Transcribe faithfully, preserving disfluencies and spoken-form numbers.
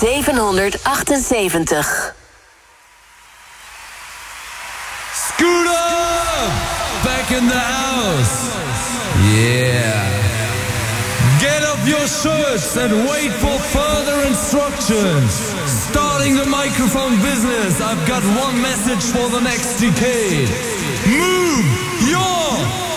zevenhonderdachtenzeventig. Scooter! Back in the house! Yeah! Get up your shirts and wait for further instructions! Starting the microphone business, I've got one message for the next decade. Move your